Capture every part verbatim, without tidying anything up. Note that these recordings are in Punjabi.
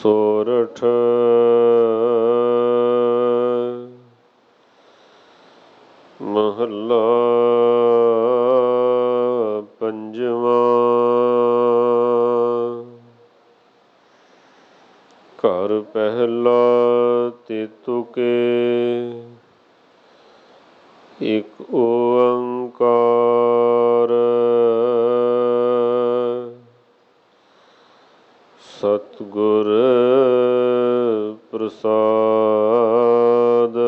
ਸੋਰਠ। ਮਹੱਲਾ ਪੰਜਵਾਂ। ਘਰ ਪਹਿਲਾ ਤੇਤੁ ਕੇ, ਇਕ ਓੰਕਾਰ। ਸਤਿਗੁਰ ਪ੍ਰਸਾਦਿ।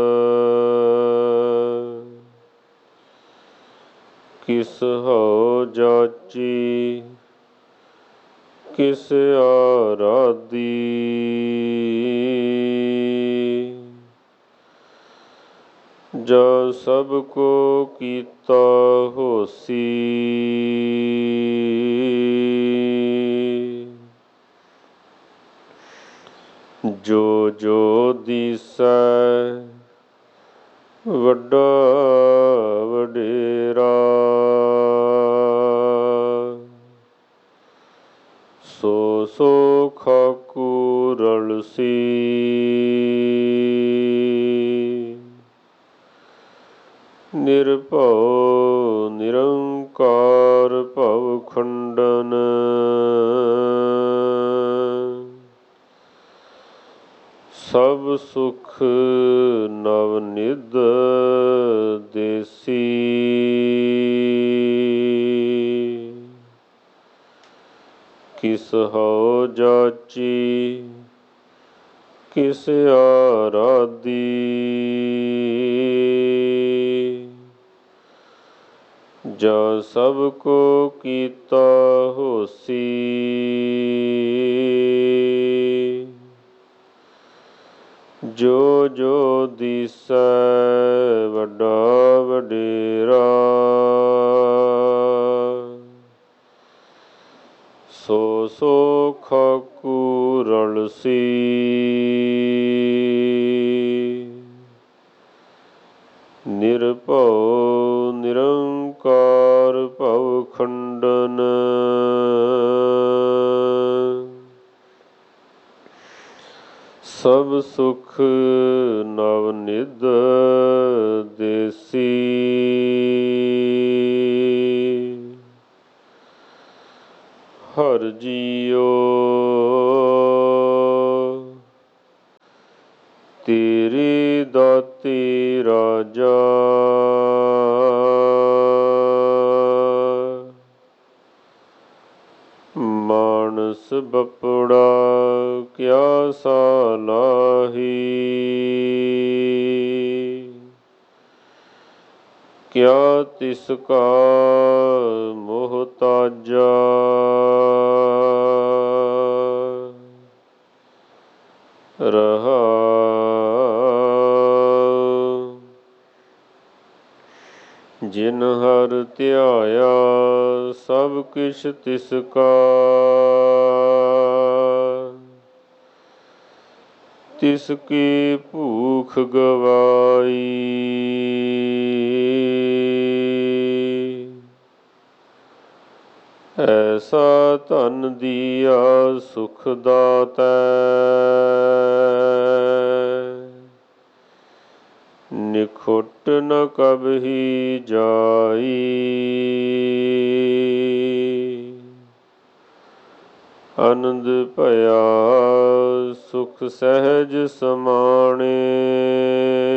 ਕਿਸ ਹਉ ਜਾਚੀ ਕਿਸ ਆਰਾਧੀ, ਜਾ ਸਭ ਕੋ ਕੀਤਾ ਹੋਸੀ। ਜੋ ਜੋ ਦੀਸੈ ਵੱਡਾ ਵਡੇਰਾ, ਸੋ ਸੋ ਖਾਕੂ ਰਲਸੀ। ਨਿਰਭਉ ਨਿਰੰਕਾਰ ਭਵ ਖੰਡਨ, ਸਭ ਸੁਖ ਨਵ ਨਿਧ ਦੇਸੀ। ਕਿਸ ਹਉ ਜਾਚੀ ਕਿਸ ਆਰਾਧੀ, ਜਾ ਸਭ ਕੋ ਕੀਤਾ ਹੋਸੀ। ਜੋ ਜੋ ਦੀਸੈ ਵੱਡਾ ਵਡੇਰਾ, ਸੋ ਸੋ ਖਾਕੂ ਰਲਸੀ। ਨਿਰਭਉ ਨਿਰੰਕਾਰ ਭਵ ਖੰਡਨ, ਸਭ ਸੁਖ ਨਵ ਨਿਧ ਦੇਸੀ। ਹਰਿ ਜੀਉ ਤੇਰੀ ਦਾਤੀ ਰਾਜਾ, ਮਾਨਸ ਬਪੜਾ ਕਿਆ ਸਾਲਾਹੀ। ਕਿਆ ਤਿਸ ਕਾ ਮੁਹਤਾਜਾ, ਰਹਾਉ। ਜਿਨ ਹਰਿ ਧਿਆਇਆ ਸਭ ਕਿਛ ਤਿਸ ਕਾ, ਤਿਸ ਕੀ ਭੂਖ ਗਵਾਈ। ਐਸਾ ਧਨ ਦੀਆ ਸੁਖ ਦਾਤੈ, ਨਿਖੁੱਟ ਨ ਕਬਹੀ ਜਾਈ। ਆਨੰਦ ਭਇਆ ਸੁਖ ਸਹਿਜ ਸਮਾਣੇ,